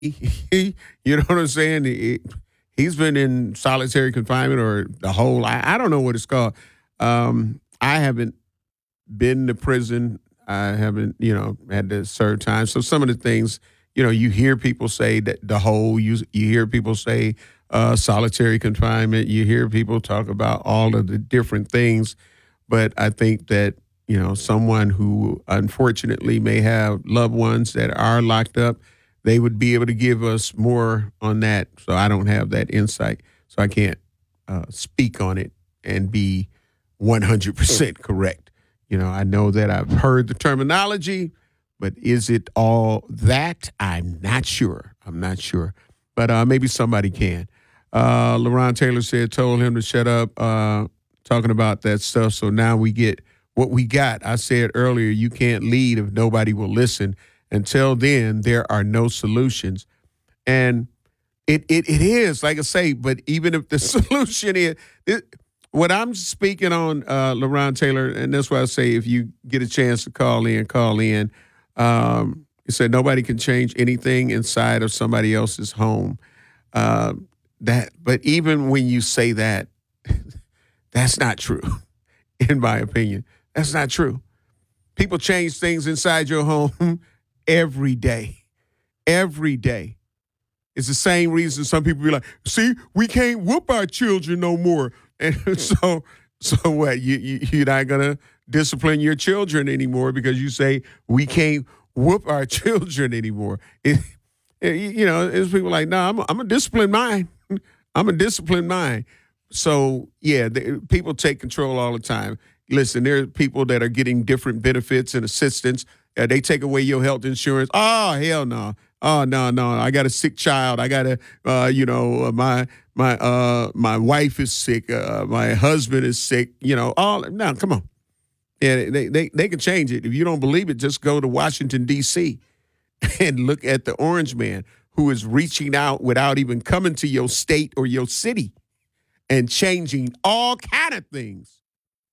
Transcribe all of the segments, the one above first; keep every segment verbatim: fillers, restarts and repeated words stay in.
you know what I'm saying? He, he's been in solitary confinement or the whole, I, I don't know what it's called. Um, I haven't been to prison. I haven't, you know, had to serve time. So some of the things, you know, you hear people say that the whole, you, you hear people say uh, solitary confinement. You hear people talk about all of the different things. But I think that, you know, someone who unfortunately may have loved ones that are locked up, they would be able to give us more on that. So I don't have that insight. So I can't uh, speak on it and be one hundred percent correct. You know, I know that I've heard the terminology, but is it all that? I'm not sure. I'm not sure. But uh, maybe somebody can. Uh, LaRon Taylor said, told him to shut up, uh, talking about that stuff. So now we get what we got. I said earlier, you can't lead if nobody will listen. Until then, there are no solutions. And it it, it is, like I say, but even if the solution is, it, what I'm speaking on, uh, LaRon Taylor, and that's why I say if you get a chance to call in, call in. Um, he said nobody can change anything inside of somebody else's home. Uh, that, but even when you say that, that's not true, in my opinion. That's not true. People change things inside your home every day. Every day. It's the same reason some people be like, see, we can't whoop our children no more. And so, so what? You, you you're not gonna discipline your children anymore because you say we can't whoop our children anymore. It, it, you know, it's people like, no, nah, I'm a, I'm a discipline mine. I'm a discipline mine. So yeah, they, people take control all the time. Listen, there are people that are getting different benefits and assistance. Uh, they take away your health insurance. Oh hell no. Oh no no. I got a sick child. I got a uh, you know uh, my. My uh my wife is sick. Uh, my husband is sick. You know, all no, come on. Yeah, they, they they can change it. If you don't believe it, just go to Washington D C and look at the Orange Man who is reaching out without even coming to your state or your city and changing all kind of things,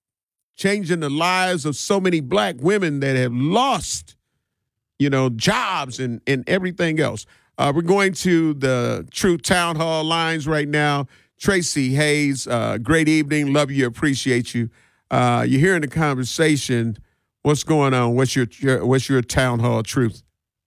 changing the lives of so many black women that have lost, you know, jobs and and everything else. Uh, we're going to the Truth Town Hall lines right now. Tracy Hayes, uh, great evening. Love you, appreciate you. Uh, you're hearing the conversation. What's going on? What's your, your what's your Town Hall truth?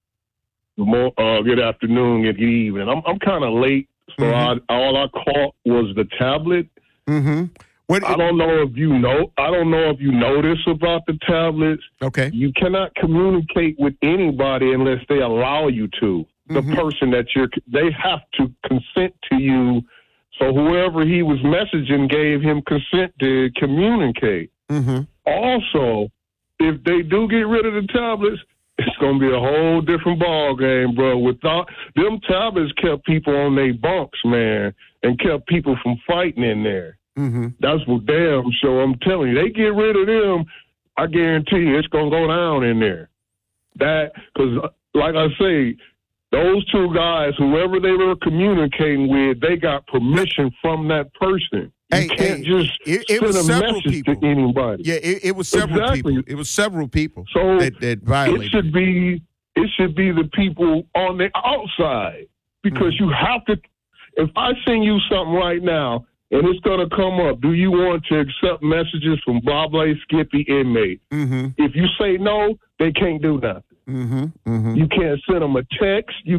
Good, mo- uh, good afternoon, good evening. I'm I'm kind of late, so mm-hmm. I, all I caught was the tablet. Mm-hmm. What, I don't know if you know. I don't know if you know this about the tablets. Okay. You cannot communicate with anybody unless they allow you to. The mm-hmm. person that you're, they have to consent to you. So whoever he was messaging gave him consent to communicate. Mm-hmm. Also, if they do get rid of the tablets, it's going to be a whole different ball game, bro. Without them tablets, kept people on their bunks, man, and kept people from fighting in there. Mm-hmm. That's what damn sure I'm telling you. They get rid of them, I guarantee you, it's going to go down in there. That because, like I say. Those two guys, whoever they were communicating with, they got permission from that person. You hey, can't hey, just it, it send was a several message people. to anybody. Yeah, it, it was several exactly. people. It was several people so that, that violated. It should be it should be the people on the outside because mm-hmm. you have to. If I send you something right now and it's going to come up, do you want to accept messages from blah blah Skippy inmate? Mm-hmm. If you say no, they can't do nothing. Mm-hmm. Mm-hmm. You can't send them a text. You